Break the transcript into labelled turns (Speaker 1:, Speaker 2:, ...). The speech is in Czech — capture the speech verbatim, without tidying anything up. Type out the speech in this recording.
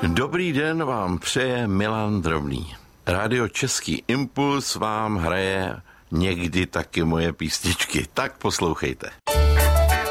Speaker 1: Dobrý den vám přeje Milan Drobný. Rádio Český Impuls vám hraje někdy taky moje písničky. Tak poslouchejte.